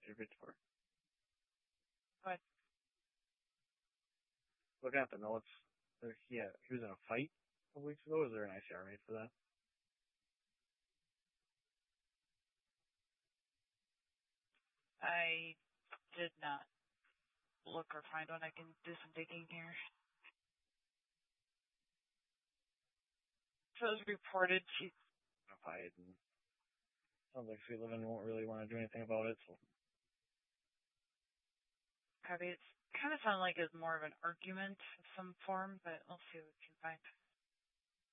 54. But Looking at the notes, he was in a fight a couple weeks ago. Was there an ICR made for that? I did not look or find one. I can do some digging here. So it was reported she fight, and sounds like Sweet Living won't really want to do anything about it. So copy. It's kind of sounded like it's more of an argument of some form, but we'll see what we can find.